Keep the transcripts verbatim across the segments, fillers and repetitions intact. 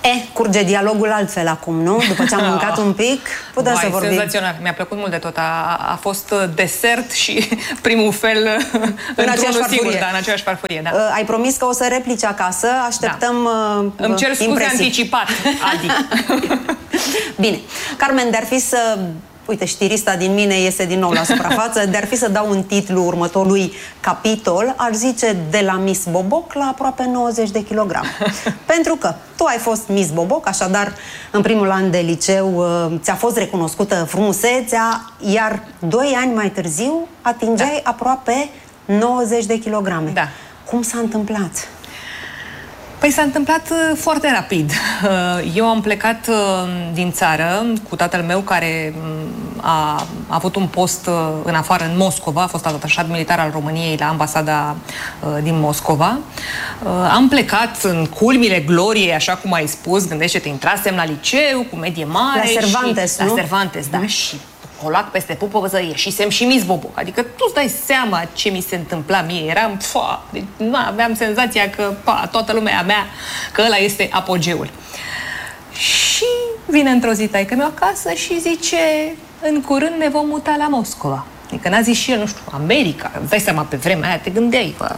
E, curge dialogul altfel acum, nu? După ce am mâncat un pic, putem Vai, să vorbim. Senzațional, mi-a plăcut mult de tot. A, a fost desert și primul fel în aceeași sigur, da, în aceeași farfurie. Da. Uh, ai promis că o să replici acasă, așteptăm da. uh, Îmi cer scuze impresii. anticipat, Adi. Bine, Carmen, de-ar fi să... Uite, știrista din mine iese din nou la suprafață. De-ar fi să dau un titlu următorului capitol, aș zice de la Miss Boboc la aproape nouăzeci de kilograme. Pentru că tu ai fost Miss Boboc, așadar, în primul an de liceu ți-a fost recunoscută frumusețea, iar doi ani mai târziu atingeai da. aproape nouăzeci de kilograme. Da. Cum s-a întâmplat? Păi s-a întâmplat foarte rapid. Eu am plecat din țară cu tatăl meu, care a, a avut un post în afară, în Moscova, a fost atașat militar al României la ambasada din Moscova. Am plecat în culmile gloriei, așa cum ai spus, gândește-te, intrasem la liceu cu medie mare. La Cervantes, și, nu? La Cervantes, da, și colac peste pupă, ieșisem și Miss Boboc. Adică tu-ți dai seama ce mi se întâmpla mie. Eram, fa, deci, na, aveam senzația că pa, toată lumea mea, că ăla este apogeul. Și vine într-o zi taică-miu acasă și zice, în curând ne vom muta la Moscova. Adică n-a zis și el, nu știu, America. Îți dai seama, pe vremea aia te gândeai, bă,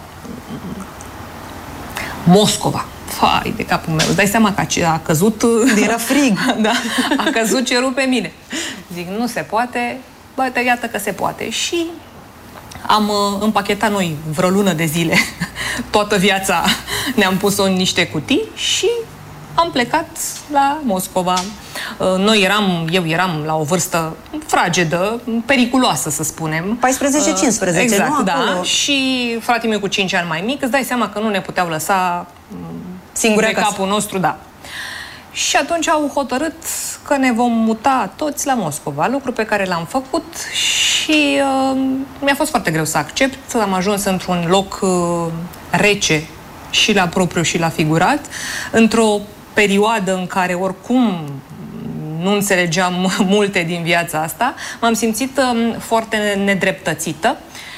Moscova. Fai de capul meu. Îți dai seama că a căzut... Era frig. Da, a căzut cerul pe mine. Zic, nu se poate, bă, iată că se poate. Și am uh, împachetat noi vreo lună de zile. Toată viața ne-am pus-o în niște cutii și am plecat la Moscova. Uh, noi eram, eu eram la o vârstă fragedă, periculoasă, să spunem. paisprezece cincisprezece, uh, exact, nu? da. Acolo. Și fratele meu cu cinci ani mai mic, îți dai seama că nu ne puteau lăsa singuri de acasă. capul nostru, da. Și atunci au hotărât că ne vom muta toți la Moscova, lucru pe care l-am făcut și uh, mi-a fost foarte greu să accept. Am ajuns într-un loc uh, rece și la propriu și la figurat, într-o perioadă în care oricum nu înțelegeam multe din viața asta. M-am simțit uh, foarte nedreptățită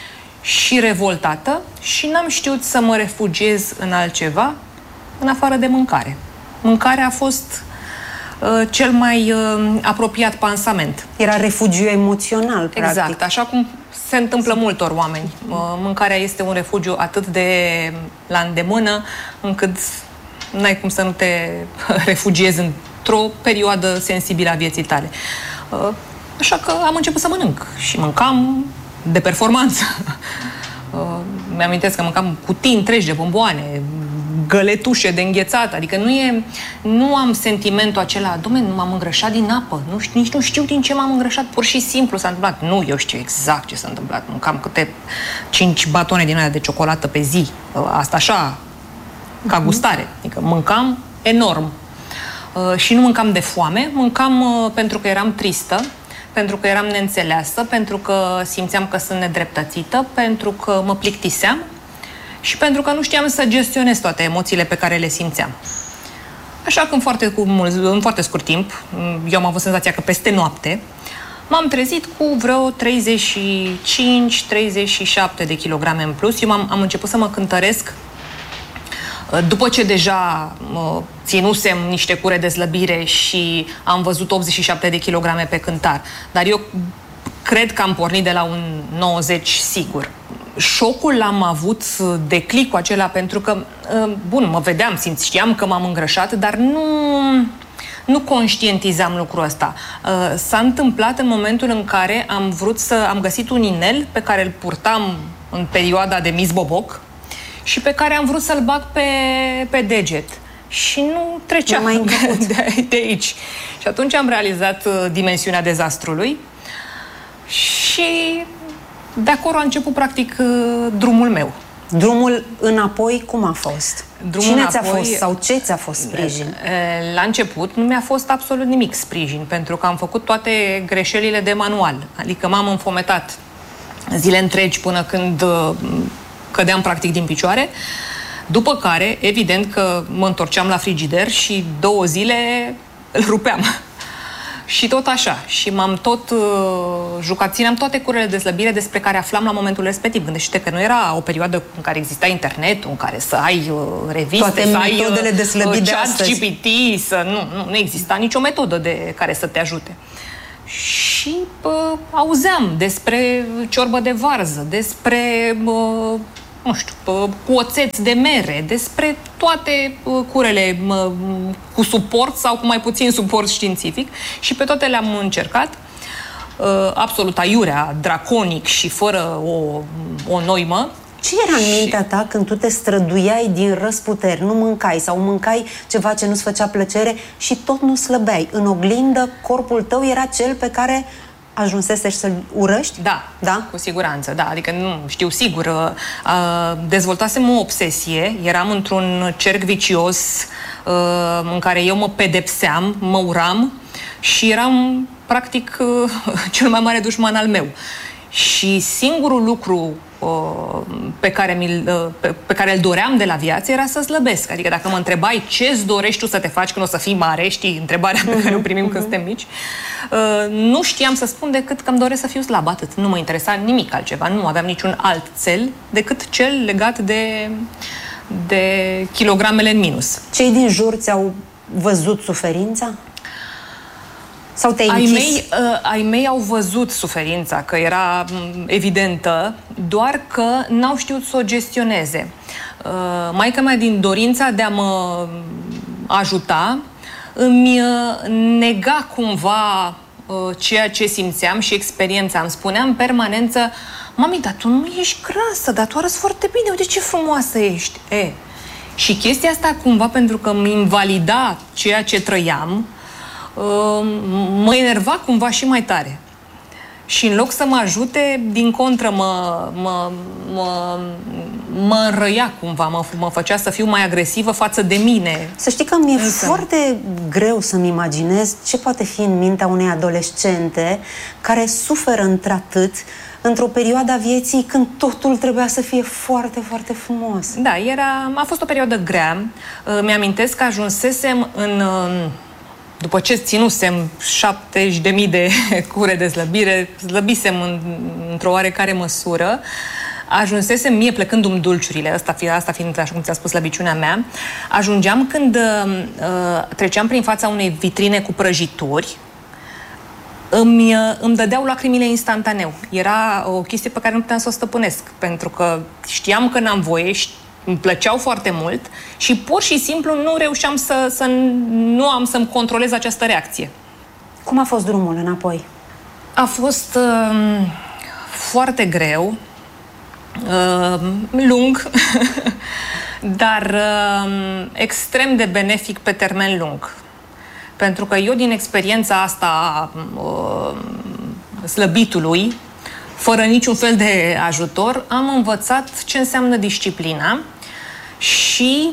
și revoltată și n-am știut să mă refugiez în altceva în afară de mâncare. Mâncarea a fost uh, cel mai uh, apropiat pansament. Era refugiu emoțional, practic. Exact, așa cum se întâmplă multor oameni. Uh, mâncarea este un refugiu atât de la îndemână, încât n-ai cum să nu te refugiezi într-o perioadă sensibilă a vieții tale. Uh, așa că am început să mănânc și mâncam de performanță. Uh, mi-amintesc că mâncam cutii întregi de bomboane, găletușe de înghețat, adică nu e, nu am sentimentul acela, dom'le, nu m-am îngrășat din apă, nu, nici nu știu din ce m-am îngrășat, pur și simplu s-a întâmplat. Nu, eu știu exact ce s-a întâmplat. Mâncam câte cinci batone din aia de ciocolată pe zi, asta așa, ca gustare. Adică mâncam enorm. Uh, și nu mâncam de foame, mâncam uh, pentru că eram tristă, pentru că eram neînțeleasă, pentru că simțeam că sunt nedreptățită, pentru că mă plictiseam și pentru că nu știam să gestionez toate emoțiile pe care le simțeam. Așa că în foarte, cu mult, în foarte scurt timp, eu am avut senzația că peste noapte, m-am trezit cu vreo treizeci și cinci treizeci și șapte de kilograme în plus. Eu am, am început să mă cântăresc după ce deja uh, ținusem niște cure de slăbire și am văzut optzeci și șapte de kilograme pe cântar. Dar eu cred că am pornit de la un nouăzeci sigur. Șocul l-am avut, declicul acela, pentru că, uh, bun, mă vedeam, simț, știam că m-am îngrășat, dar nu, nu conștientizam lucrul ăsta. Uh, s-a întâmplat în momentul în care am vrut să... am găsit un inel pe care îl purtam în perioada de Miss Boboc, și pe care am vrut să-l bag pe, pe deget. Și nu trecea mai de, de aici. Și atunci am realizat uh, dimensiunea dezastrului și de acolo a început, practic, uh, drumul meu. Drumul înapoi cum a fost? Drumul Cine înapoi, ți-a fost sau ce ți-a fost sprijin? La început nu mi-a fost absolut nimic sprijin, pentru că am făcut toate greșelile de manual. Adică m-am înfometat zile întregi până când... Uh, cădeam practic din picioare, după care, evident că mă întorceam la frigider și două zile îl rupeam. Și tot așa. Și m-am tot uh, jucat, țineam toate curele de slăbire despre care aflam la momentul respectiv. Gândește că nu era o perioadă în care exista internetul, în care să ai uh, reviste, toate să ai metodele de slăbit uh, de chat astăzi. G P T, să nu, nu, nu exista nicio metodă de care să te ajute. Și uh, auzeam despre ciorbă de varză, despre uh, nu știu, cu oțeți de mere, despre toate curele cu suport sau cu mai puțin suport științific și pe toate le-am încercat absolut aiurea, draconic și fără o, o noimă. Ce era în mintea ta când tu te străduiai din răsputeri, nu mâncai sau mâncai ceva ce nu-ți făcea plăcere și tot nu slăbeai? În oglindă, corpul tău era cel pe care ajunsesești să-l urăști? Da, da, cu siguranță, da. Adică nu știu sigur. Uh, dezvoltasem o obsesie, eram într-un cerc vicios uh, în care eu mă pedepseam, mă uram și eram practic uh, cel mai mare dușman al meu. Și singurul lucru pe care, mi-l, pe, pe care îl doream de la viață era să slăbesc. Adică dacă mă întrebai ce-ți dorești tu să te faci când o să fii mare, știi, întrebarea pe care o primim când suntem mici, nu știam să spun decât că îmi doresc să fiu slab, atât. Nu mă interesa nimic altceva, nu aveam niciun alt cel decât cel legat de, de kilogramele în minus. Cei din jur ți-au văzut suferința? Sau te-ai ai închis? mei, uh, ai mei au văzut suferința, că era um, evidentă, doar că n-au știut să o gestioneze. Uh, maica mea, din dorința de a mă ajuta, îmi uh, nega cumva uh, ceea ce simțeam și experiența. Îmi spunea în permanență: mami, dar tu nu ești grasă, dar tu arăți foarte bine, uite ce frumoasă ești. E. Și chestia asta cumva, pentru că îmi invalida ceea ce trăiam, mă enerva cumva și mai tare. Și în loc să mă ajute, din contră, mă, mă, mă, mă înrăia cumva, mă, mă făcea să fiu mai agresivă față de mine. Să știi că mi-e Însă... foarte greu să-mi imaginez ce poate fi în mintea unei adolescente care suferă într-atât într-o perioadă a vieții când totul trebuia să fie foarte, foarte frumos. Da, era, a fost o perioadă grea. Mi-amintesc că ajunsesem în... După ce ținusem șaptezeci de mii de cure de slăbire, slăbisem în, într-o oarecare măsură, ajunsesem mie, plecându-mi dulciurile, asta, fi, asta fiind, așa cum ți-a spus, slăbiciunea mea, ajungeam când uh, treceam prin fața unei vitrine cu prăjituri, îmi, îmi dădeau lacrimile instantaneu. Era o chestie pe care nu puteam să o stăpânesc, pentru că știam că n-am voie, îmi plăceau foarte mult și pur și simplu nu reușeam să, să nu am să-mi controlez această reacție. Cum a fost drumul înapoi? A fost uh, foarte greu, uh, lung, dar uh, extrem de benefic pe termen lung. Pentru că eu, din experiența asta uh, slăbitului, fără niciun fel de ajutor, am învățat ce înseamnă disciplina și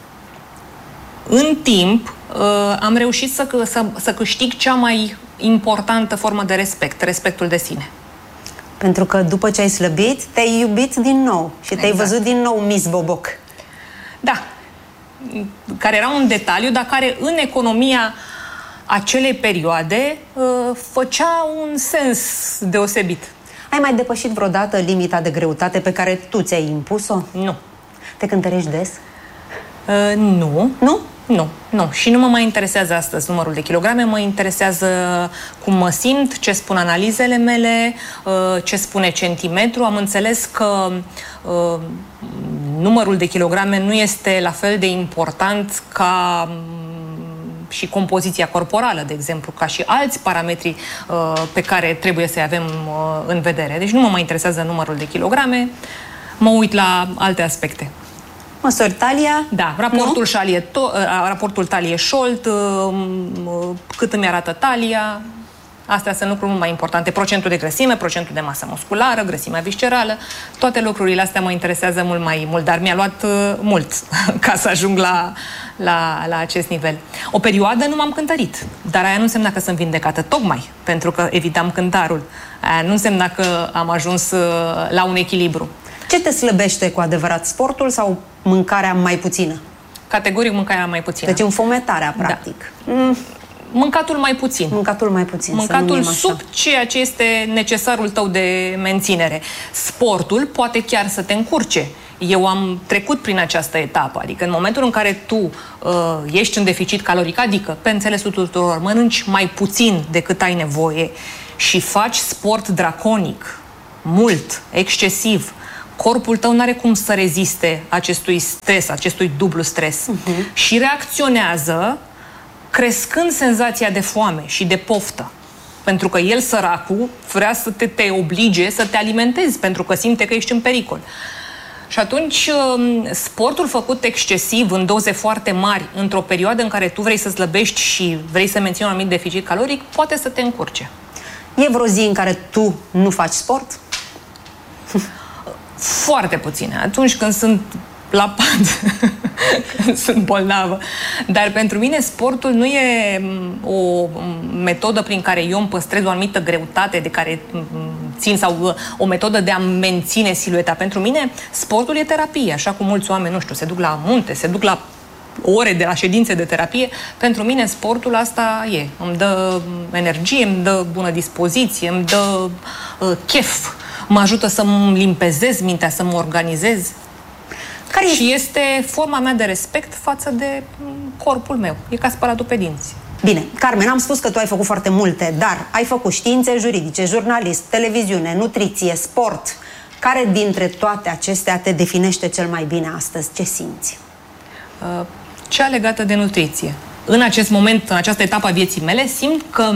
în timp am reușit să, să, să câștig cea mai importantă formă de respect, respectul de sine. Pentru că după ce ai slăbit, te-ai iubit din nou și te-ai exact. văzut din nou Miss Boboc. Da, care era un detaliu, dar care în economia acelei perioade făcea un sens deosebit. Ai mai depășit vreodată limita de greutate pe care tu ți-ai impus-o? Nu. Te cântărești des? Uh, nu. Nu? Nu, nu. Și nu mă mai interesează astăzi numărul de kilograme, mă interesează cum mă simt, ce spun analizele mele, uh, ce spune centimetru. Am înțeles că uh, numărul de kilograme nu este la fel de important ca și compoziția corporală, de exemplu, ca și alți parametri uh, pe care trebuie să-i avem uh, în vedere. Deci nu mă mai interesează numărul de kilograme, mă uit la alte aspecte. Măsori talia? Da, raportul, șalie, to- uh, raportul talie-șolt, uh, uh, cât îmi arată talia, astea sunt lucruri mai importante. Procentul de grăsime, procentul de masă musculară, grăsimea viscerală, toate lucrurile astea mă interesează mult mai mult, dar mi-a luat uh, mult ca să ajung la, la, la acest nivel. O perioadă nu m-am cântărit, dar aia nu însemna că sunt vindecată, tocmai pentru că evitam cântarul. Aia nu însemna că am ajuns uh, la un echilibru. Ce te slăbește cu adevărat, sportul sau mâncarea mai puțină? Categoric mâncarea mai puțină. Deci înfometarea, practic. Da. Mm. Mâncatul mai puțin. Mâncatul mai puțin. Mâncatul sub ceea ce este necesarul tău de menținere. Sportul poate chiar să te încurce. Eu am trecut prin această etapă, adică în momentul în care tu uh, ești în deficit caloric, adică pe înțelesul tuturor, mănânci mai puțin decât ai nevoie și faci sport draconic, mult, excesiv, corpul tău nu are cum să reziste acestui stres, acestui dublu stres uh-huh. și reacționează crescând senzația de foame și de poftă. Pentru că el, săracul, vrea să te, te oblige să te alimentezi, pentru că simte că ești în pericol. Și atunci, sportul făcut excesiv, în doze foarte mari, într-o perioadă în care tu vrei să slăbești și vrei să menții un anumit deficit caloric, poate să te încurce. E vreo zi în care tu nu faci sport? Foarte puține. Atunci când sunt la pat, când sunt bolnavă. Dar pentru mine sportul nu e o metodă prin care eu îmi păstrez o anumită greutate de care țin sau o metodă de a menține silueta. Pentru mine sportul e terapie, așa cum mulți oameni, nu știu, se duc la munte, se duc la ore de la ședințe de terapie. Pentru mine sportul asta e. Îmi dă energie, îmi dă bună dispoziție, îmi dă uh, chef, mă ajută să-mi limpezez mintea, să mă organizez. Care și este forma mea de respect față de corpul meu. E ca spălatul pe dinți. Bine, Carmen, am spus că tu ai făcut foarte multe, dar ai făcut științe juridice, jurnalist, televiziune, nutriție, sport. Care dintre toate acestea te definește cel mai bine astăzi? Ce simți? Uh, cea legată de nutriție. În acest moment, în această etapă a vieții mele, simt că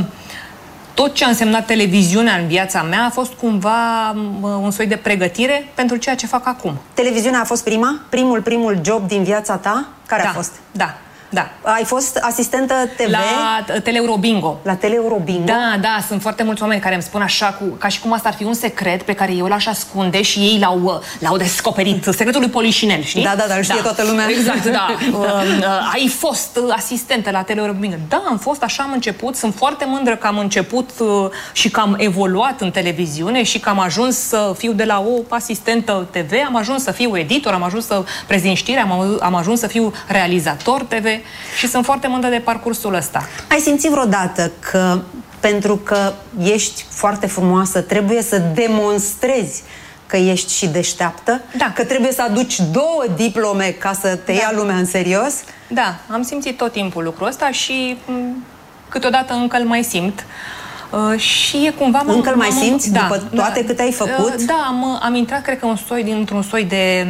tot ce a însemnat televiziunea în viața mea a fost cumva un soi de pregătire pentru ceea ce fac acum. Televiziunea a fost prima? Primul, primul job din viața ta? Care da, a fost? Da, da. Ai fost asistentă T V? La Teleeurobingo. La Teleeurobingo? Da, da, sunt foarte mulți oameni care îmi spun așa, cu, ca și cum asta ar fi un secret pe care eu l-aș ascunde și ei l-au, l-au descoperit. Secretul lui Polișinel, știi? Da, da, dar știe da. toată lumea. Exact, da. uh, uh, ai fost asistentă la Teleeurobingo. Da, am fost, așa am început. Sunt foarte mândră că am început uh, și că am evoluat în televiziune și că am ajuns să fiu de la o asistentă T V, am ajuns să fiu editor, am ajuns să prezint știri, am, am ajuns să fiu realizator T V și sunt foarte mândră de parcursul ăsta. Ai simțit vreodată că pentru că ești foarte frumoasă trebuie să demonstrezi că ești și deșteaptă? Da. Că trebuie să aduci două diplome ca să te da. ia lumea în serios? Da, am simțit tot timpul lucrul ăsta și câteodată încă îl mai simt. Uh, și e cumva... Încă îl mai simți da, după toate da, cât ai făcut? Uh, da, am, am intrat, cred că, un soi, dintr-un soi de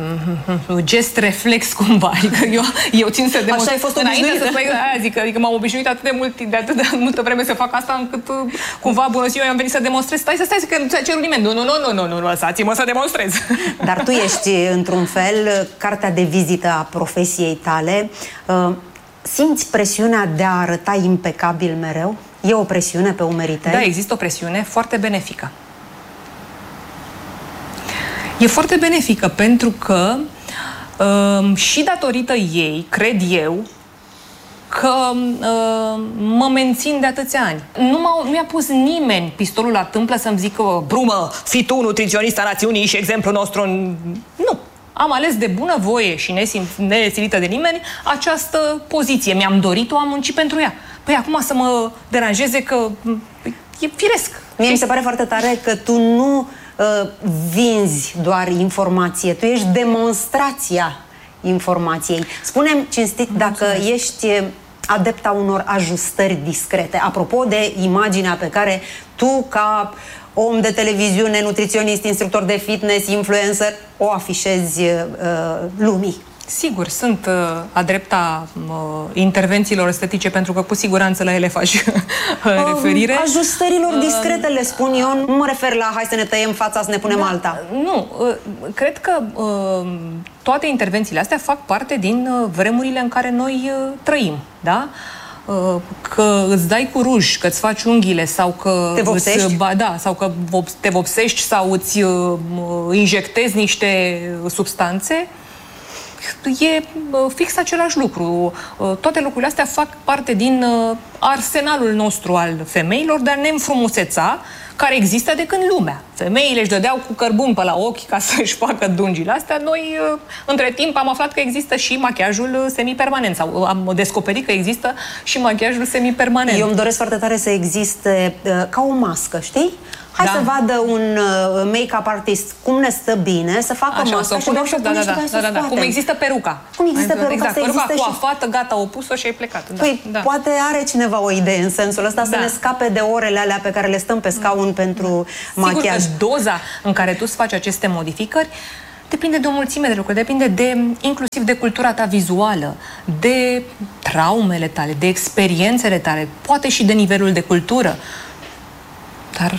um, gest reflex, cumva. Adică eu, eu țin să demonstrez... Așa ai fost obișnuită? Să spui, aia, zic, adică m-am obișnuit atât de, mult, de atât de multă vreme să fac asta, încât uh, cumva, bună ziua, eu am venit să demonstrez. Stai să stai, că nu ți-a cerut nimeni. Nu, nu, nu, nu, nu, nu, nu, lăsați-mă să demonstrez. Dar tu ești, într-un fel, cartea de vizită a profesiei tale. Uh, simți presiunea de a arăta impecabil mereu? E o presiune pe umerii tăi? Da, există o presiune foarte benefică. E foarte benefică pentru că uh, și datorită ei, cred eu, că uh, mă mențin de atâția ani. Nu, nu mi-a pus nimeni pistolul la tâmplă să-mi zică Brumă, fii tu nutriționista națiunii și exemplul nostru în... Nu. Am ales de bunăvoie și nesilită de nimeni această poziție. Mi-am dorit-o, am muncit pentru ea. Păi acum să mă deranjeze că e firesc. Mie mi se pare foarte tare că tu nu uh, vinzi doar informație, tu ești demonstrația informației. Spune-mi cinstit dacă ești adepta unor ajustări discrete. Apropo de imaginea pe care tu, ca om de televiziune, nutriționist, instructor de fitness, influencer, o afișezi uh, lumii. Sigur, sunt uh, adepta uh, intervențiilor estetice, pentru că cu siguranță la ele faci uh, referire. Ajustărilor discrete, le spun eu. Nu mă refer la hai să ne tăiem fața, să ne punem da, alta. Nu, uh, cred că uh, toate intervențiile astea fac parte din uh, vremurile în care noi uh, trăim, da? Că îți dai cu ruj, că îți faci unghiile sau că te vopsești, îți, ba, da, sau că te vopsești sau îți uh, injectezi niște substanțe, e fix același lucru. Toate lucrurile astea fac parte din arsenalul nostru al femeilor de a ne înfrumuseța, care există de când lumea. Femeile își dădeau cu cărbun pe la ochi ca să-și facă dungile astea. Noi, între timp, am aflat că există și machiajul semipermanent, sau am descoperit că există și machiajul semipermanent. Eu îmi doresc foarte tare să existe uh, ca o mască, știi? Hai da. să vadă un uh, make-up artist cum ne stă bine, să facă Așa, masca și doar să da, da, da, da, da, da. Cum există peruca. Cum există peruca, exact, să peruca existe coafată, și... gata, o pus-o și ai plecat. Da, păi, da. poate are cineva o idee în sensul ăsta, da. să ne scape de orele alea pe care le stăm pe scaun da. pentru machiaj. Sigur că doza în care tu îți faci aceste modificări depinde de o mulțime de lucruri, depinde de, inclusiv de cultura ta vizuală, de traumele tale, de experiențele tale, poate și de nivelul de cultură. Dar...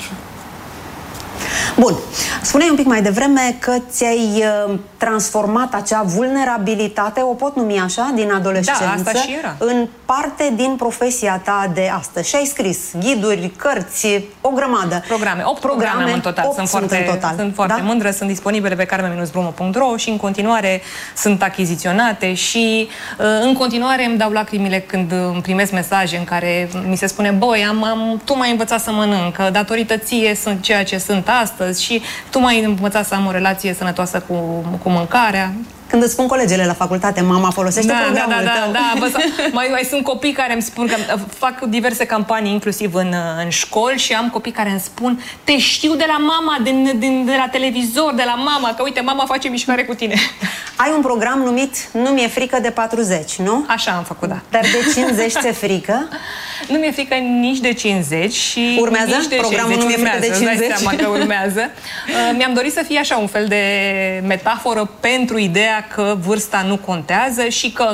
Bun. Spuneai un pic mai devreme că ți-ai uh, transformat acea vulnerabilitate, o pot numi așa, din adolescență, da, asta și era. în parte din profesia ta de astăzi. Și ai scris ghiduri, cărți, o grămadă. Programe. opt programe, programe în total. Sunt foarte, sunt în total. Sunt foarte da? mândră, sunt disponibile pe carmen dash brumo punct ro și în continuare sunt achiziționate și uh, în continuare îmi dau lacrimile când îmi primesc mesaje în care mi se spune, băi, am, am, tu m-ai învățat să mănânc, că datorită ție sunt ceea ce sunt astăzi și tu m-ai învățat să am o relație sănătoasă cu, cu mâncarea. Când îți spun colegele la facultate, mama folosește da, programul da, da, tău. Da, da, mai, mai sunt copii care îmi spun că fac diverse campanii, inclusiv în, în școli, și am copii care îmi spun, te știu de la mama, din, din, de la televizor, de la mama, că uite, mama face mișcare cu tine. Ai un program numit Nu mi-e frică de patruzeci, nu? Așa am făcut, da. Dar de cincizeci ți-e frică? Nu mi-e frică nici de cincizeci și urmează? Nici de Programul Nu mi-e frică de cincizeci? Îți dai seama că urmează. uh, mi-am dorit să fie așa un fel de metaforă pentru ideea că vârsta nu contează și că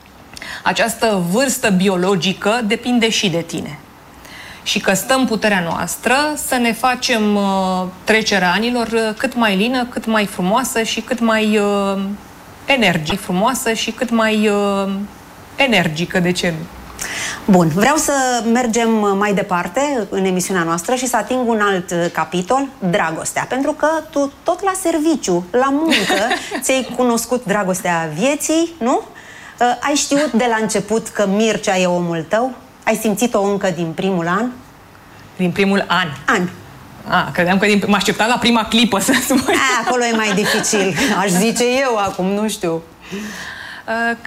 această vârstă biologică depinde și de tine. Și că stă în puterea noastră să ne facem uh, trecerea anilor uh, cât mai lină, cât mai frumoasă și cât mai uh, energică, frumoasă și cât mai uh, energică, de ce nu? Bun, vreau să mergem mai departe în emisiunea noastră și să ating un alt capitol, dragostea. Pentru că tu tot la serviciu, la muncă, ți-ai cunoscut dragostea vieții, nu? Ai știut de la început că Mircea e omul tău? Ai simțit-o încă din primul an? Din primul an? An. Ah, credeam că din... mă așteptam la prima clipă să spui. A, acolo e mai dificil, aș zice eu acum, nu știu. Uh,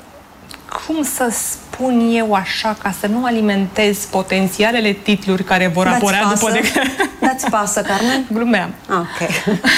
cum să spun eu așa, ca să nu alimentez potențialele titluri care vor Da-ți apărea pasă? după de... Da-ți pasă, Carmen? Glumeam. Ok.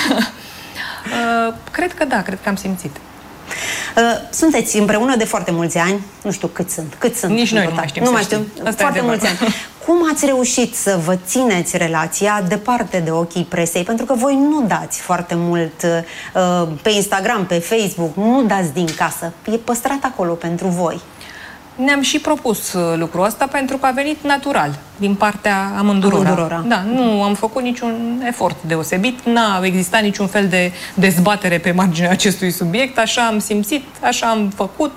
uh, cred că da, cred că am simțit. Uh, sunteți împreună de foarte mulți ani, nu știu cât sunt, cât sunt. Nici noi nu mai știm. Nu mai știu, foarte mulți ani. Cum ați reușit să vă țineți relația departe de ochii presei? Pentru că voi nu dați foarte mult uh, pe Instagram, pe Facebook, nu dați din casă. E păstrat acolo pentru voi. Ne-am și propus lucrul ăsta pentru că a venit natural din partea amândurora. Amândurora. Da, nu am făcut niciun efort deosebit, n-a existat niciun fel de dezbatere pe marginea acestui subiect, așa am simțit, așa am făcut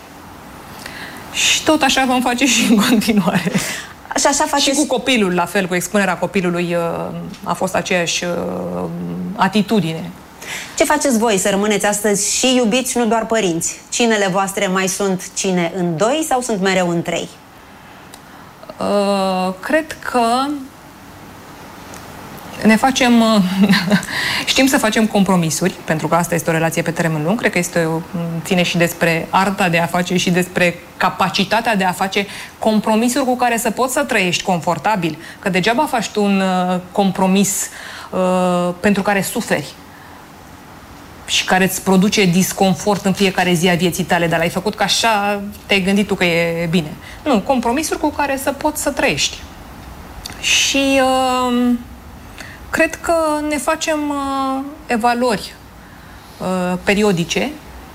și tot așa vom face și în continuare. Și așa faceți... Și cu copilul, la fel, cu expunerea copilului a fost aceeași atitudine. Ce faceți voi să rămâneți astăzi și iubiți, nu doar părinți? Cinele voastre mai sunt cine în doi sau sunt mereu în trei? Uh, cred că ne facem, știm să facem compromisuri, pentru că asta este o relație pe termen lung, cred că este o, ține și despre arta de a face și despre capacitatea de a face compromisuri cu care să poți să trăiești confortabil, că degeaba faci tu un uh, compromis uh, pentru care suferi și care îți produce disconfort în fiecare zi a vieții tale, dar l-ai făcut că așa te-ai gândit tu că e bine. Nu, compromisuri cu care să poți să trăiești. Și uh, cred că ne facem uh, evaluări uh, periodice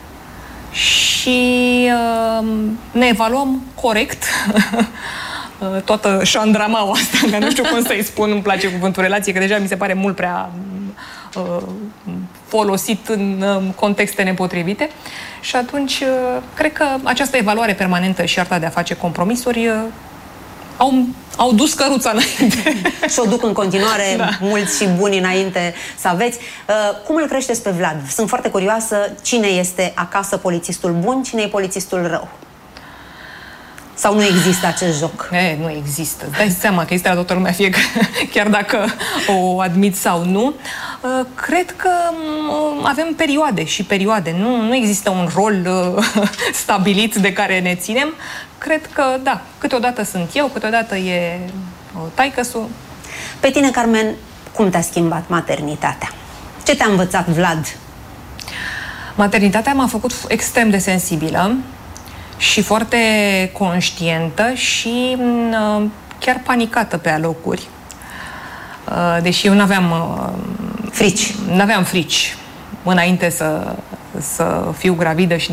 și uh, ne evaluăm corect toată șandramaua asta, că nu știu cum să-i spun, îmi place cuvântul relație, că deja mi se pare mult prea uh, folosit în uh, contexte nepotrivite. Și atunci, uh, cred că această evaluare permanentă și arta de a face compromisuri uh, au, au dus căruța înainte. Și o duc în continuare, da. mulți și buni înainte să aveți. Cum îl creșteți pe Vlad? Sunt foarte curioasă cine este acasă polițistul bun, cine e polițistul rău. Sau nu există acest joc? E, nu există. Îți dai seama că este la toată lumea, fie că, chiar dacă o admit sau nu. Cred că avem perioade și perioade. Nu, nu există un rol stabilit de care ne ținem. Cred că, da, câteodată sunt eu, câteodată e taică-su. Pe tine, Carmen, cum te-a schimbat maternitatea? Ce te-a învățat Vlad? Maternitatea m-a făcut extrem de sensibilă și foarte conștientă și uh, chiar panicată pe alocuri. Uh, deși eu n-aveam uh, frici. N-aveam frici înainte să, să fiu gravidă și